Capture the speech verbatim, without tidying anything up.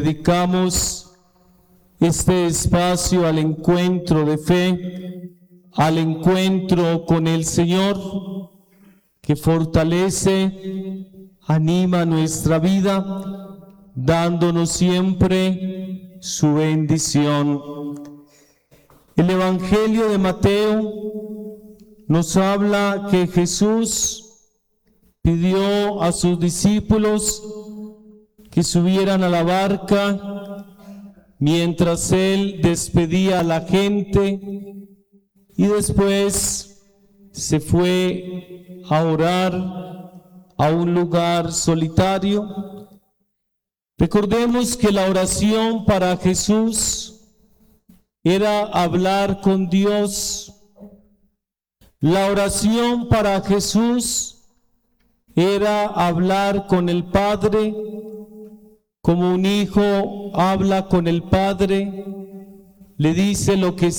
Dedicamos este espacio al encuentro de fe, al encuentro con el Señor, que fortalece, anima nuestra vida, dándonos siempre su bendición. El Evangelio de Mateo nos habla que Jesús pidió a sus discípulos que subieran a la barca mientras Él despedía a la gente y después se fue a orar a un lugar solitario. Recordemos que la oración para Jesús era hablar con Dios. La oración para Jesús era hablar con el Padre, como un hijo habla con el Padre, le dice lo que